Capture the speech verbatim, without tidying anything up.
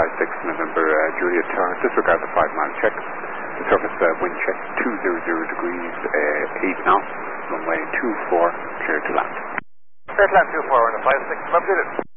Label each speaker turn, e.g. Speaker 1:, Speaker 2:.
Speaker 1: six November uh, Juliet Tower. Disregard the five mile check. The surface uh, wind check two hundred degrees, uh, eight knots. Runway two four, clear to land.
Speaker 2: Clear to land two four on the five six November Juliet.